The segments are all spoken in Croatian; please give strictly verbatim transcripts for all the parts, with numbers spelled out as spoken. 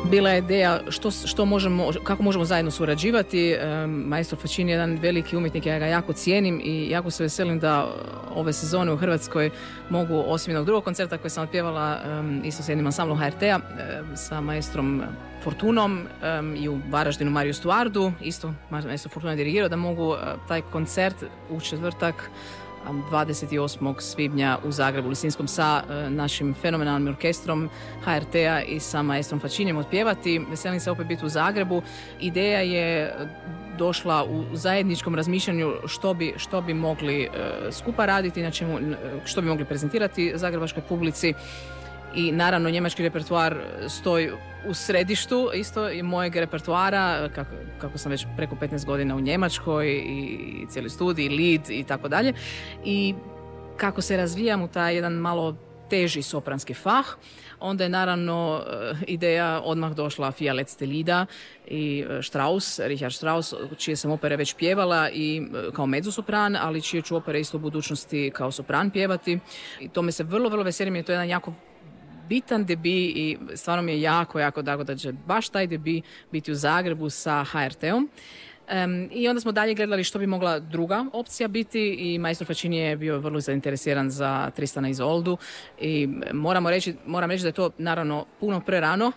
bila je ideja što, što možemo, kako možemo zajedno surađivati. E, Maestro Facchini je jedan veliki umjetnik, ja ga jako cijenim i jako se veselim da ove sezone u Hrvatskoj mogu, osim jednog drugog koncerta koji sam otpjevala e, isto s jednim ansamblom ha er te-a, e, sa maestrom Fortunom e, i u Varaždinu Mariju Stuardu, isto maestro Fortuna je dirigirao, da mogu e, taj koncert u četvrtak dvadeset osmog svibnja u Zagrebu, Lisinskom, sa e, našim fenomenalnim orkestrom ha er te-a i sa maestrom Facchinijem otpjevati. Veselim se opet biti u Zagrebu. Ideja je došla u zajedničkom razmišljanju što bi, što bi mogli e, skupa raditi, na čemu, što bi mogli prezentirati zagrebačkoj publici. I naravno njemački repertoar stoji u središtu isto i mojeg repertoara, kako, kako sam već preko petnaest godina u Njemačkoj i cijeli studij, lead i tako dalje. I kako se razvijam u taj jedan malo teži sopranski fah, onda je naravno ideja odmah došla Fia letzte Lieder i Strauss, Richard Strauss, čije sam opere već pjevala i kao mezzosopran, ali čije ću opere isto u budućnosti kao sopran pjevati. I to me se vrlo, vrlo veselim, je to jedan jako bitan debi i stvarno mi je jako, jako drago da će baš taj debi biti u Zagrebu sa ha er te-om. Um, I onda smo dalje gledali što bi mogla druga opcija biti i maestro Facchini je bio vrlo zainteresiran za Tristana i Izoldu i moramo reći, moram reći da je to naravno puno prerano,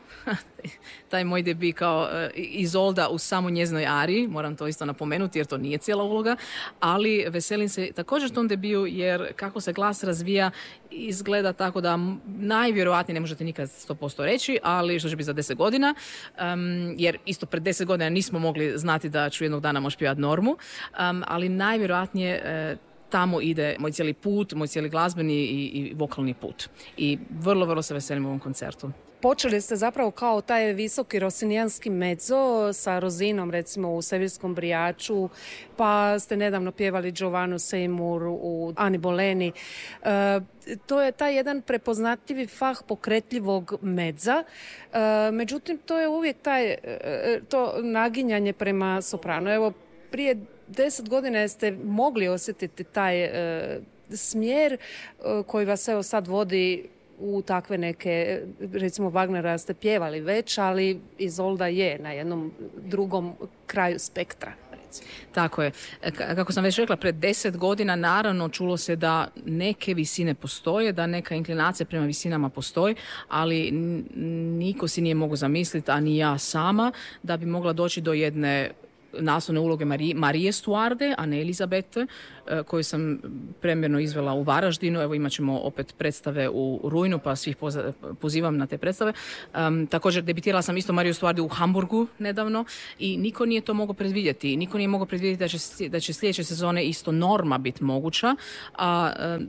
taj moj debi kao uh, Izolda u samo njezinoj ariji, moram to isto napomenuti jer to nije cijela uloga, ali veselim se također tom debiju jer kako se glas razvija izgleda tako da najvjerojatnije ne možete nikad sto posto reći, ali što će biti za deset godina, um, jer isto pred deset godina nismo mogli znati da ću jednog dana moći pjevati normu, um, ali najvjerojatnije uh, tamo ide moj cijeli put, moj cijeli glazbeni i, i vokalni put. I vrlo, vrlo se veselim ovom koncertu. Počeli ste zapravo kao taj visoki rosinijanski mezzo sa Rozinom recimo u Seviljskom brijaču, pa ste nedavno pjevali Giovannu Seymour u Ani Boleni. E, to je taj jedan prepoznatljivi fah pokretljivog mezza, e, međutim to je uvijek taj, e, to naginjanje prema sopranu. Evo, prije deset godina ste mogli osjetiti taj e, smjer e, koji vas evo sad vodi u takve neke, recimo Wagnera ste pjevali već, ali Izolda je na jednom drugom kraju spektra. Tako je. Kako sam već rekla, pred deset godina naravno čulo se da neke visine postoje, da neka inklinacija prema visinama postoji, ali niko si nije mogao zamisliti, a ni ja sama, da bi mogla doći do jedne naslovne uloge Marije, Marije Stuarde, a ne Elizabete, koju sam premjerno izvela u Varaždinu. Evo imat ćemo opet predstave u rujnu, pa svih poza, pozivam na te predstave. Um, također debitirala sam isto Mariju Stuarde u Hamburgu nedavno i niko nije to mogao predvidjeti. Niko nije mogao predvidjeti da će, da će sljedeće sezone isto norma biti moguća, a um,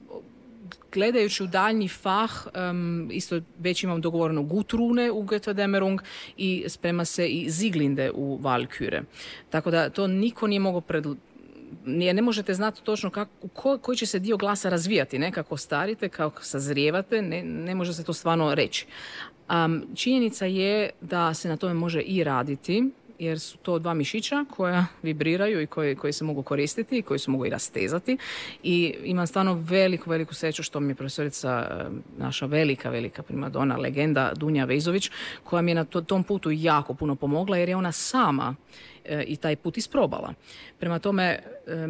gledajući u daljnji fah, um, isto već imam dogovoreno Gutrune u Götterdämmerung i sprema se i Sieglinde u Valkyrie. Tako da to niko nije mogao pred... Ne, ne možete znati točno kako, ko, koji će se dio glasa razvijati, ne? Kako starite, kako sazrijevate, ne, ne može se to stvarno reći. Um, činjenica je da se na tome može i raditi, jer su to dva mišića koja vibriraju i koji, koji se mogu koristiti i koji se mogu i rastezati. I imam stvarno veliku, veliku sreću što mi je profesorica, naša velika, velika primadona, legenda Dunja Vejzović, koja mi je na to, tom putu jako puno pomogla, jer je ona sama e, i taj put isprobala. Prema tome, e,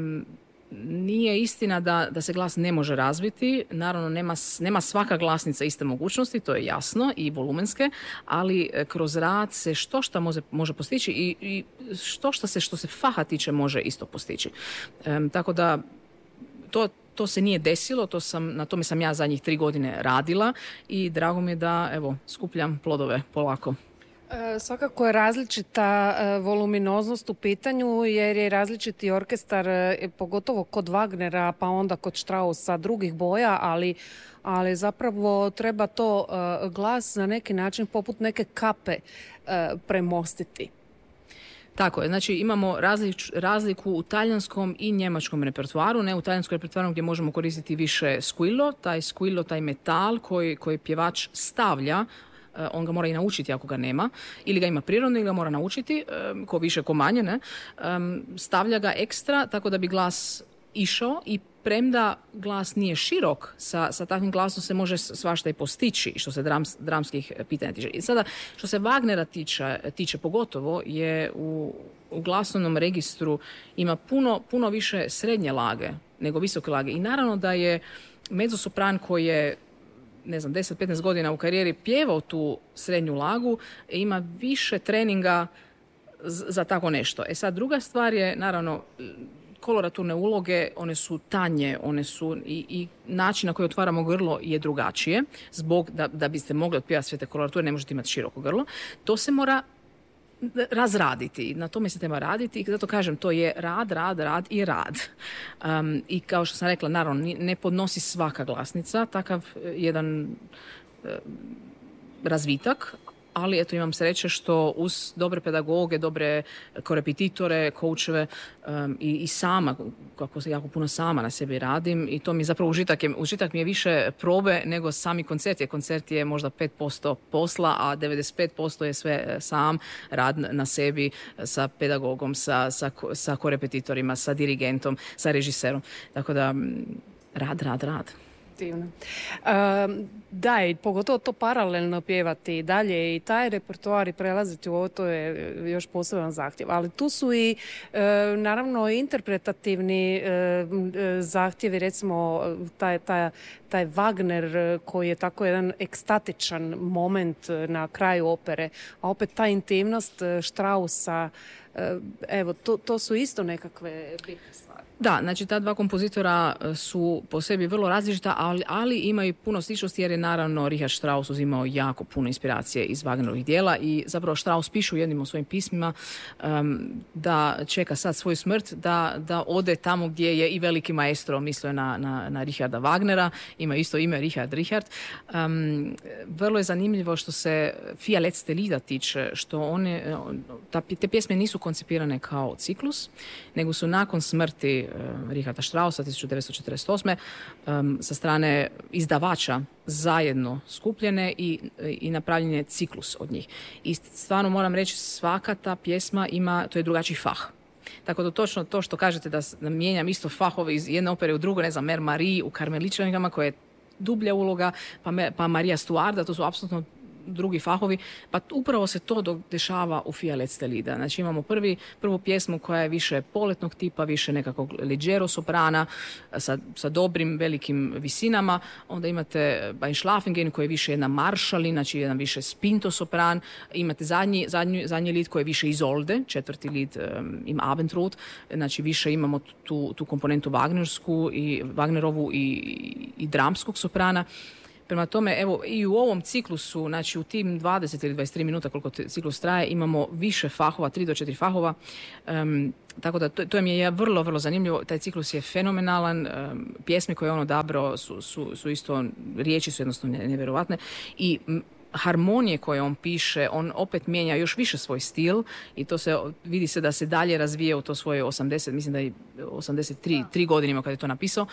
nije istina da, da se glas ne može razviti. Naravno, nema, nema svaka glasnica iste mogućnosti, to je jasno, i volumenske, ali kroz rad se što šta može, može postići i, i što šta se što se faha tiče može isto postići. E, tako da to, to se nije desilo, to sam, na tome sam ja zadnjih tri godine radila i drago mi je da evo, skupljam plodove polako. Svakako je različita voluminoznost u pitanju jer je različiti orkestar, pogotovo kod Wagnera pa onda kod Straussa drugih boja, ali, ali zapravo treba to glas na neki način poput neke kape premostiti. Tako je, znači imamo različ, razliku u talijanskom i njemačkom repertoaru. Ne u talijanskom repertoaru gdje možemo koristiti više squillo, taj squillo, taj metal koji, koji pjevač stavlja, on ga mora i naučiti ako ga nema, ili ga ima prirodno ili ga mora naučiti, ko više ko manje, ne? Stavlja ga ekstra tako da bi glas išao i premda glas nije širok, sa, sa takvim glasom se može svašta i postići što se drams, dramskih pitanja tiče. I sada, što se Wagnera tiče, tiče pogotovo, je u, u glasovnom registru ima puno, puno više srednje lage nego visoke lage. I naravno da je mezzosopran koji je ne znam, deset do petnaest godina u karijeri pjevao tu srednju lagu, ima više treninga z- za tako nešto. E sad, druga stvar je, naravno, koloraturne uloge, one su tanje, one su i, i način na koji otvaramo grlo je drugačije, zbog da, da biste mogli otpjevati sve te kolorature, ne možete imati široko grlo. To se mora razraditi, na tome se treba raditi i zato kažem, to je rad, rad, rad i rad. Um, I kao što sam rekla, naravno, ne podnosi svaka glasnica takav jedan uh, razvitak, ali eto imam sreće što uz dobre pedagoge, dobre korepetitore, koučeve um, i, i sama, kako se jako puno sama na sebi radim i to mi zapravo užitak, je, užitak mi je više probe nego sami koncert. Je koncert je možda pet posto posla, a devedeset pet posto je sve sam rad na sebi sa pedagogom, sa, sa, sa korepetitorima, sa dirigentom, sa režiserom. Tako da rad, rad, rad. Um, da, i pogotovo to paralelno pjevati dalje i taj repertoar i prelaziti u ovo, to je još poseban zahtjev. Ali tu su i e, naravno interpretativni e, zahtjevi, recimo taj, taj, taj Wagner koji je tako jedan ekstatičan moment na kraju opere, a opet ta intimnost Straussa, e, evo, to, to su isto nekakve bitne stvari. Da, znači ta dva kompozitora su po sebi vrlo različita, ali, ali imaju puno sličnosti jer je naravno Richard Strauss uzimao jako puno inspiracije iz Wagnerovih dijela i zapravo Strauss piše u jednim od svojim pismima um, da čeka sad svoju smrt, da, da ode tamo gdje je i veliki maestro, mislio na, na, na Richarda Wagnera, ima isto ime Richard Richard. Um, vrlo je zanimljivo što se Via letzte Lieder tiče, što one, ta, te pjesme nisu koncipirane kao ciklus, nego su nakon smrti Richarda Straussa tisuću devetsto četrdeset osme um, sa strane izdavača zajedno skupljene i, i napravljen je ciklus od njih. I stvarno moram reći, svaka ta pjesma ima, to je drugačiji fah. Tako da točno to što kažete da, da mijenjam isto fahove iz jedne opere u drugu, ne znam, Mer Marie u Karmeličankama koja je dublja uloga, pa, me, pa Marija Stuarda, to su apsolutno drugi fahovi, pa upravo se to dešava u Via letzte Lieder. Znači imamo prvi, prvu pjesmu koja je više poletnog tipa, više nekakvog leggero soprana sa, sa dobrim velikim visinama, onda imate Einschlafingen koji je više jedna maršali, znači jedan više spinto sopran, imate zadnji, zadnji, zadnji lid koji je više Isolde, četvrti lid um, im Abendrot, znači više imamo tu, tu komponentu Wagnersku i Wagnerovu i, i, i dramskog soprana. Prema tome, evo, i u ovom ciklusu, znači u tim dvadeset ili dvadeset tri minuta koliko ciklus traje, imamo više fahova, tri do četiri fahova, um, tako da to, to mi je vrlo, vrlo zanimljivo. Taj ciklus je fenomenalan, um, pjesme koje je on odabrao su, su, su isto, riječi su jednostavno nevjerovatne i m, harmonije koje on piše, on opet mijenja još više svoj stil i to se vidi se da se dalje razvije u to svoje osamdeset, mislim da je osamdeset tri, tri godinima kada je to napisao.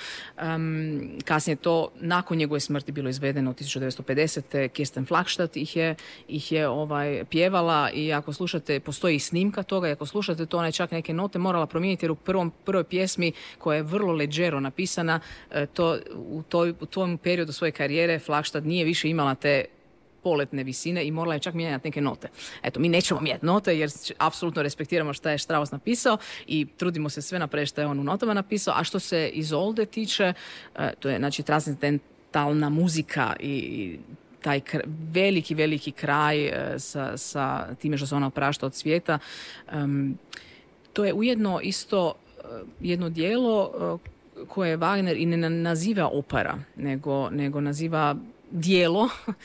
Um, kasnije to, nakon njegove smrti, bilo izvedeno u tisuću devetsto pedesete. Kirsten Flagstad ih je, ih je ovaj, pjevala i ako slušate, postoji i snimka toga i ako slušate to, ona je čak neke note morala promijeniti jer u prvom, prvoj pjesmi koja je vrlo leggero napisana, to, u, toj, u tom periodu svoje karijere Flagstad nije više imala te poletne visine i morala je čak mijenjati neke note. Eto, mi nećemo mijenjati note jer apsolutno respektiramo šta je Strauss napisao i trudimo se sve napraviti što je on u notama napisao, a što se Isolde tiče, to je znači transcendentalna muzika i taj kr- veliki, veliki kraj uh, sa, sa time što se ona oprašta od svijeta. Um, to je ujedno isto uh, jedno dijelo uh, koje Wagner i ne naziva opera, nego, nego naziva dijelo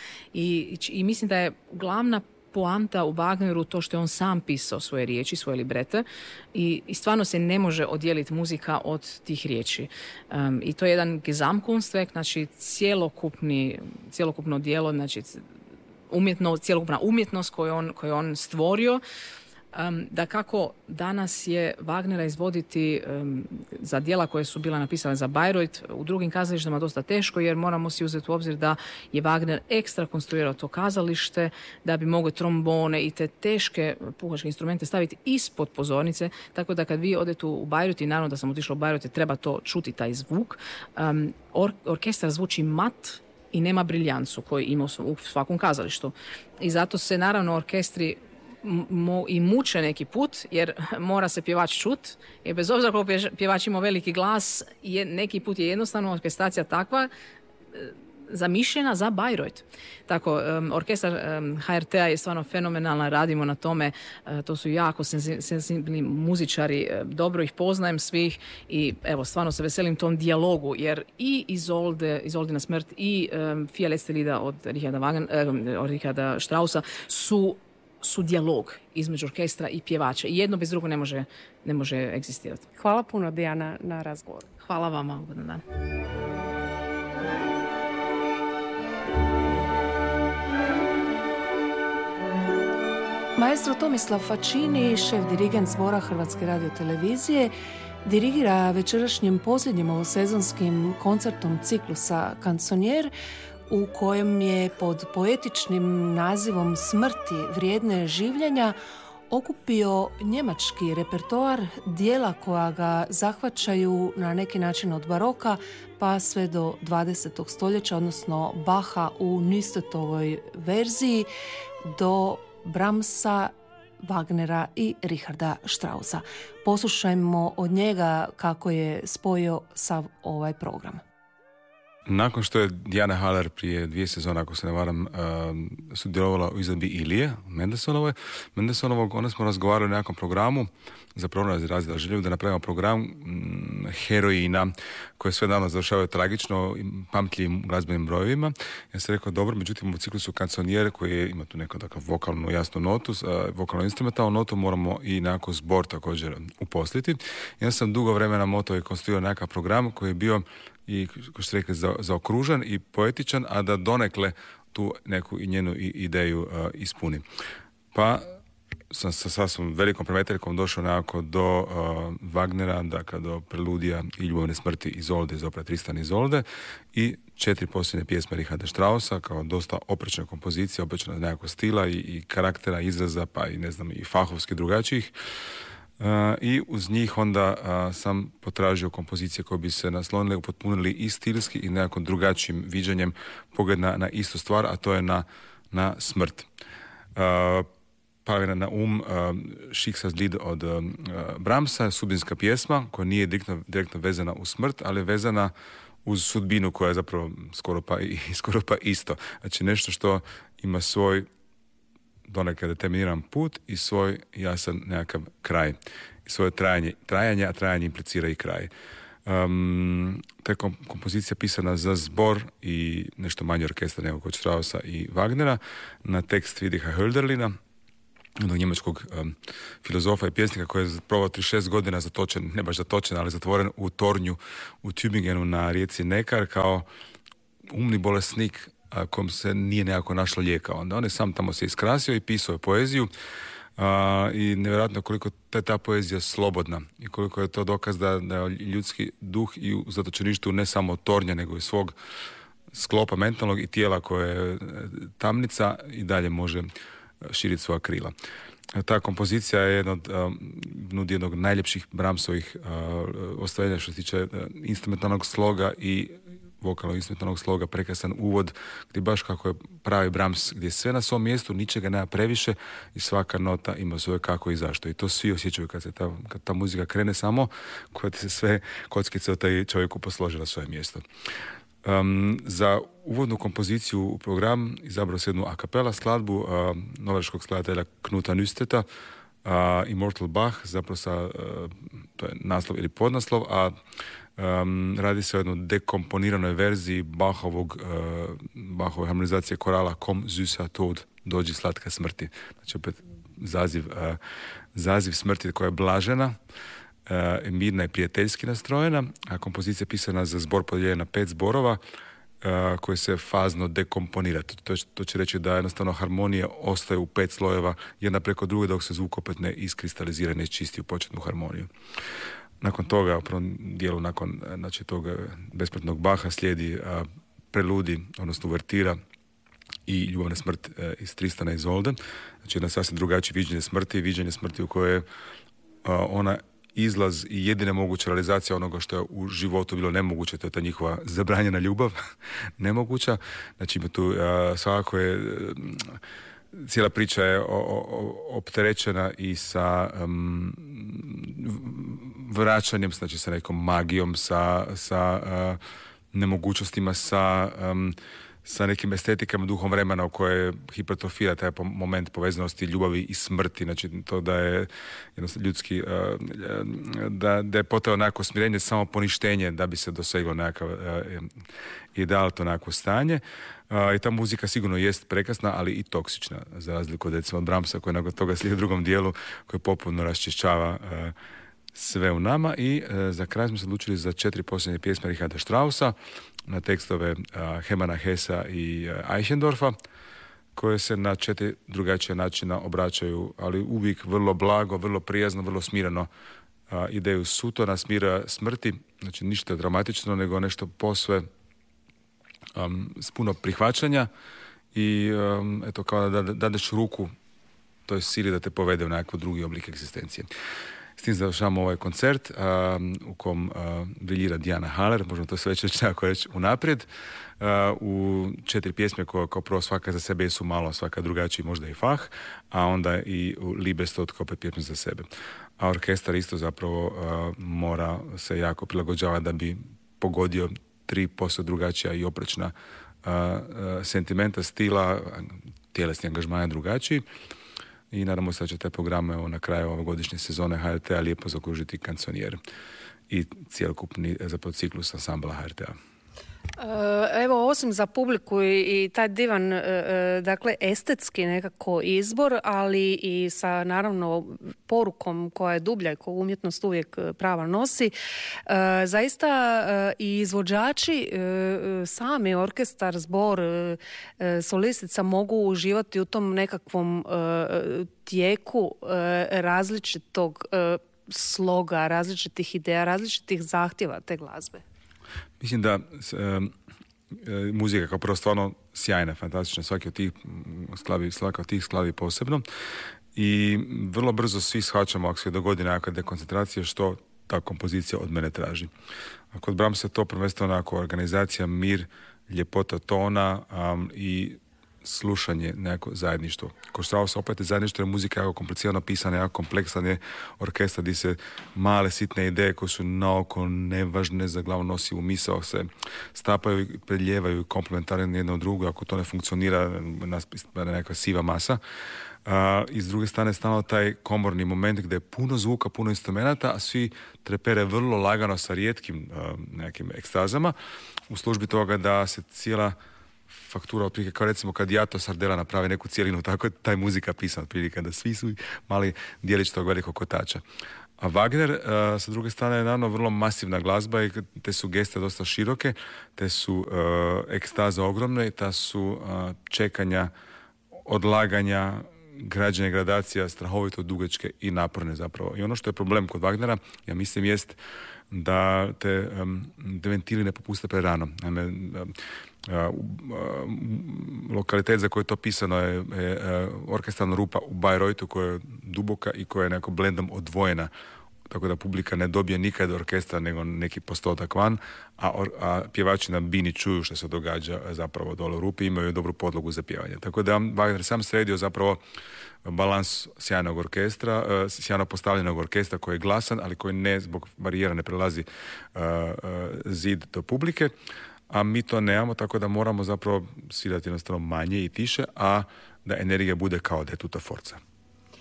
I, i mislim da je glavna poanta u Wagneru to što je on sam pisao svoje riječi, svoje librete i, i stvarno se ne može odjeliti muzika od tih riječi. Um, I to je jedan Gesamtkunstwerk, znači cjelokupni, cjelokupno dijelo, znači umjetno, cjelokupna umjetnost koju on, koju on stvorio. Um, da kako danas je Wagnera izvoditi um, za djela koje su bila napisane za Bayreuth u drugim kazalištima dosta teško, jer moramo si uzeti u obzir da je Wagner ekstra konstruirao to kazalište, da bi mogli trombone i te teške puhačke instrumente staviti ispod pozornice, tako da kad vi odete u Bayreuth, i naravno da sam otišla u Bayreuth, treba to čuti, taj zvuk, um, or- orkestar zvuči mat i nema briljancu koji ima u svakom kazalištu. I zato se naravno orkestri Mo, i muče neki put, jer mora se pjevač čut, jer bez obzira koliko pjevač ima veliki glas, je, neki put je jednostavno orkestracija takva e, zamišljena za Bayreuth. Tako, um, orkestar um, H R T-a je stvarno fenomenalna, radimo na tome, uh, to su jako senzibilni muzičari, uh, dobro ih poznajem svih i evo, stvarno se veselim tom dijalogu, jer i Isolde, Isoldina smrt i um, Fia letzte Lieder od Richarda, Wagner, uh, od Richarda Straussa su su dijalog između orkestra i pjevača. I jedno bez drugo ne može, ne može egzistirati. Hvala puno, Dijana, na razgovoru. Hvala vama, ugodan dan. Maestro Tomislav Facchini, šef dirigent Zbora Hrvatske radiotelevizije, dirigira večerašnjim posljednjim ovosezonskim koncertom ciklusa Canzonier, u kojem je pod poetičnim nazivom Smrti vrijedne življenja okupio njemački repertoar dijela koja ga zahvaćaju na neki način od baroka pa sve do dvadesetog stoljeća, odnosno Bacha u Nüstetovoj verziji do Brahmsa, Wagnera i Richarda Straussa. Poslušajmo od njega kako je spojio sav ovaj program. Nakon što je Diana Haller prije dvije sezone, ako se ne varam, uh, sudjelovala u izvedbi Ilije, Mendelssohnove, Mendelssohnovog, onda smo razgovarali o nekakvom programu, zapravo ona je razvila želju da napravimo program mm, heroina koje sve dano završavaju tragično, pamtljivim glazbenim brojevima. Ja sam rekao, dobro, međutim u ciklusu Canzoniere koji je, ima tu neku takav vokalnu jasnu notu, uh, vokalno instrumentalnu notu, moramo i nekako zbor također uposliti. Ja sam dugo vremena moto je konstruirao nekakav program koji je bio i, kao što rekli, za, zaokružen i poetičan, a da donekle tu neku i njenu ideju uh, ispuni. Pa sam sa sasvim velikom premeteljkom došao nekako do uh, Wagnera, dakle do preludija i ljubavne smrti Izolde iz opere Tristan i Izolde i četiri posljednje pjesme Richarda Straussa kao dosta oprečna kompozicija, oprečna nekakvog stila i, i karaktera, izraza, pa i ne znam, i fahovski drugačijih. Uh, i uz njih onda uh, sam potražio kompozicije koje bi se naslonile, upotpunili i stilski i nekakvom drugačijim viđenjem pogled na, na istu stvar, a to je na, na smrt. Uh, pa na um uh, Schicksalslied od uh, Brahmsa, sudbinska pjesma koja nije direktno, direktno vezana uz smrt, ali je vezana uz sudbinu koja je zapravo skoro pa, i, skoro pa isto. Znači nešto što ima svoj donekle determiniran put i svoj jasan nekakav kraj. I svoje trajanje, trajanje, a trajanje implicira i kraj. Um, ta je kompozicija pisana za zbor i nešto manje orkestra nego kod Straussa i Wagnera na tekst Friedricha Hölderlina, jednog njemačkog um, filozofa i pjesnika koji je provao trideset šest godina zatočen, ne baš zatočen, ali zatvoren u tornju u Tübingenu na rijeci Nekar kao umni bolesnik a kom se nije nekako našlo lijeka. Onda on je sam tamo se iskrasio i pisao je poeziju a, i nevjerojatno koliko je ta poezija slobodna i koliko je to dokaz da, da je ljudski duh i u zatočeništu ne samo tornja nego i svog sklopa mentalnog i tijela koje je tamnica i dalje može širiti svoja krila. Ta kompozicija je jedna od, um, nudi jednog od najljepših Brahmsovih uh, ostvarenja što se tiče uh, instrumentalnog sloga i vokalnog instrumentalnog sloga, prekrasan uvod gdje baš kako je pravi Brahms, gdje je sve na svom mjestu, ničega nema previše i svaka nota ima svoje kako i zašto. I to svi osjećaju kad se ta, kad ta muzika krene samo, kad ti se sve kockice od taj čovjeku poslože na svoje mjesto. Um, za uvodnu kompoziciju u program izabrao se jednu a cappella skladbu uh, norveškog skladatelja Knuta Nystedta, uh, Immortal Bach, zapravo sa, uh, to je naslov ili podnaslov, a um, radi se o jednoj dekomponiranoj verziji Bachovog, uh, Bachove harmonizacije korala Kom süßer Tod, dođi slatka smrti. Znači opet zaziv, uh, zaziv smrti koja je blažena, Uh, mirna i prijateljski nastrojena, a kompozicija je pisana za zbor podijeljena na pet zborova uh, koji se fazno dekomponira. To, to, to će reći da jednostavno harmonije ostaje u pet slojeva, jedna preko druge, dok se zvuk opet ne iskristalizira, ne čisti u početnu harmoniju. Nakon toga, u prvom dijelu, nakon znači, tog besplatnog Baha slijedi a, preludi, odnosno uvertira i ljubavna smrt a, iz Tristana i Izolde. Znači jedna sasvim drugačije viđenje smrti, viđenje smrti u kojoj je a, ona izlaz i jedina moguća realizacija onoga što je u životu bilo nemoguće, to je ta njihova zabranjena ljubav, nemoguća. Znači ima tu a, svakako je... A, cijela priča je o, o, opterećena i sa um, vraćanjem, znači sa nekom magijom, sa, sa uh, nemogućnostima, sa, um, sa nekim estetikama, duhom vremena u kojoj hipertrofira taj moment povezanosti ljubavi i smrti. Znači to da je ljudski, uh, da, da je potrebno nekako smirenje, samo poništenje da bi se doseglo nekakav uh, ideal, to nekako stanje. Uh, I ta muzika sigurno jest prekrasna, ali i toksična, za razliku od recimo Brahmsa koji nakon toga slijedi u drugom dijelu koji potpuno raščišćava uh, sve u nama. I uh, za kraj smo se odlučili za četiri posljednje pjesme Richarda Straussa na tekstove uh, Hermana Hessa i uh, Eichendorfa, koje se na četiri drugačije načina obraćaju, ali uvijek vrlo blago, vrlo prijazno, vrlo smireno uh, ideju sutona, smira smrti, znači ništa dramatično, nego nešto posve Um, s puno prihvaćanja i um, eto kao da dadeš ruku toj sili da te povede u nekakav drugi oblik egzistencije. S tim završavamo ovaj koncert um, u kom uh, briljira Diana Haller, možemo to sve već nekako reći unaprijed, uh, u četiri pjesme koje kao prvo svaka za sebe su malo, svaka drugačiji možda i fah, a onda i u Liebestod kao opet pjesme za sebe. A orkestar isto zapravo uh, mora se jako prilagođavati da bi pogodio tri posto drugačija i oprečna uh, uh, sentimenta, stila, tjelesni angažman je drugačiji i nadamo se da će te programe evo, na kraju ovogodišnje sezone H R T-a lijepo zaokružiti kanconijer i cijelokupni zapravo ciklus ansambla H R T-a. Evo, osim za publiku i, i taj divan, dakle, estetski nekako izbor, ali i sa, naravno, porukom koja je dublja i koju umjetnost uvijek prava nosi, zaista i izvođači, sami orkestar, zbor, solistica mogu uživati u tom nekakvom tijeku različitog sloga, različitih ideja, različitih zahtjeva te glazbe. Mislim da um, muzika kao prvo stvarno sjajna, fantastična, svaki od tih sklavi, svaka od tih sklavi posebno i vrlo brzo svi shvaćamo ako se dogodi nekakva dekoncentracija što ta kompozicija od mene traži. A kod Brahmsa to prvenstveno onako organizacija, mir, ljepota tona um, i slušanje, nekako zajedništvo. Kod Straussa opet je zajedništvo, je muzika jako komplicirano pisana, jako kompleksan je orkestar gdje se male sitne ideje koje su naoko nevažne za glavnu nosivu misao se stapaju i preljevaju komplementarno jedno od drugo. Ako to ne funkcionira, na neka siva masa. Uh, I s druge strane stalno taj komorni moment gdje je puno zvuka, puno instrumenta, a svi trepere vrlo lagano sa rijetkim uh, nekim ekstazama u službi toga da se cijela faktura otprilike, kao recimo kad Jato Sardela napravi neku cijelinu, tako je taj muzika pisana otprilike, da svi su mali dijelić tog velikog kotača. A Wagner, uh, sa druge strane, je naravno vrlo masivna glazba i te su geste dosta široke, te su uh, ekstaze ogromne i ta su uh, čekanja, odlaganja, građenje gradacija strahovito dugačke i naporne zapravo. I ono što je problem kod Wagnera, ja mislim, jest da te um, ventili ne popuste prerano. Naime, um, Uh, uh, lokalitet za koji je to pisano je, je uh, orkestralna rupa u Bayreuthu koja je duboka i koja je nekako blendom odvojena, tako da publika ne dobije nikad orkestra nego neki postotak van, a, or, a pjevači na bini čuju što se događa zapravo dole u rupi, imaju dobru podlogu za pjevanje. Tako da Wagner sam sredio zapravo balans sjajnog orkestra, uh, sjajno postavljenog orkestra koji je glasan, ali koji ne zbog barijera ne prelazi uh, uh, zid do publike. A mi to nemamo, tako da moramo zapravo svirati jednostavno manje i tiše, a da energija bude kao da je tuta forca.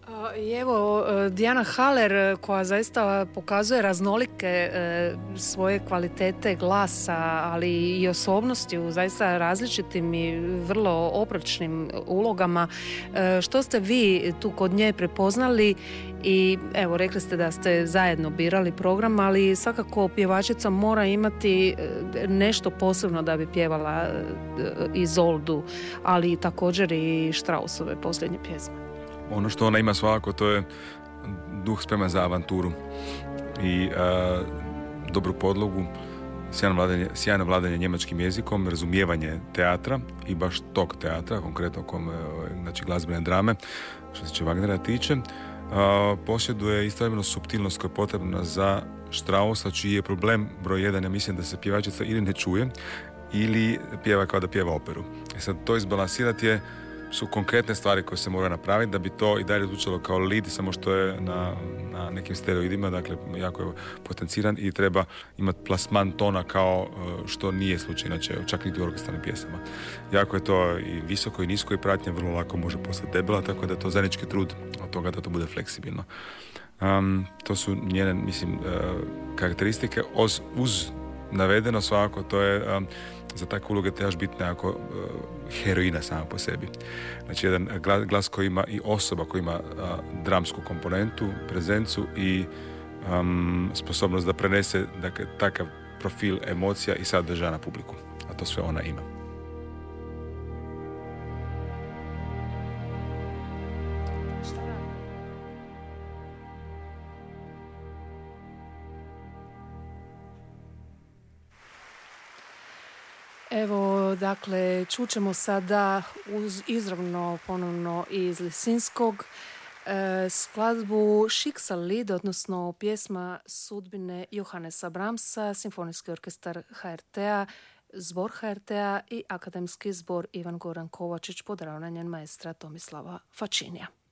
I evo, Dijana Haller, koja zaista pokazuje raznolike svoje kvalitete glasa, ali i osobnosti u zaista različitim i vrlo opročnim ulogama. Što ste vi tu kod nje prepoznali? I evo, rekli ste da ste zajedno birali program, ali svakako pjevačica mora imati nešto posebno da bi pjevala Izoldu, ali također i Straussove posljednje pjesme. Ono što ona ima svakako, to je duh spreman za avanturu i a, dobru podlogu, sjajno vladanje, sjajno vladanje njemačkim jezikom, razumijevanje teatra i baš tog teatra, konkretno kom, znači glazbene drame, što se će Wagnera tiče. A, posjeduje istovremeno suptilnost koja je potrebna za Straussa, čiji je problem broj jedan, ja mislim da se pjevačica ili ne čuje ili pjeva kao da pjeva operu. E sad, to izbalansirati je su konkretne stvari koje se mora napraviti da bi to i dalje zvučalo kao lead, samo što je na, na nekim steroidima, dakle jako je potenciran i treba imati plasman tona kao što nije slučaj inače, čak niti u orkestralnim pjesama. Jako je to i visoko i nisko i pratnja vrlo lako može postati debela, tako da je to zajednički trud od toga da to bude fleksibilno. Um, to su njene, mislim, uh, karakteristike. Uz, uz navedeno svakako, to je um, za takve uloge trebaš biti nekako uh, heroina sama po sebi. Znači jedan glas, glas koji ima i osoba koja ima uh, dramsku komponentu, prezencu i um, sposobnost da prenese dakle, takav profil emocija i sadržaja na publiku. A to sve ona ima. Evo, dakle, čućemo sada uz izravno ponovno iz Lisinskog e, skladbu Schicksalslied, odnosno pjesma Sudbine Johannesa Brahmsa, Simfonijski orkestar ha er te-a, zbor ha er te-a i akademski zbor Ivan Goran Kovačić pod ravnanjem maestra Tomislava Fačinija.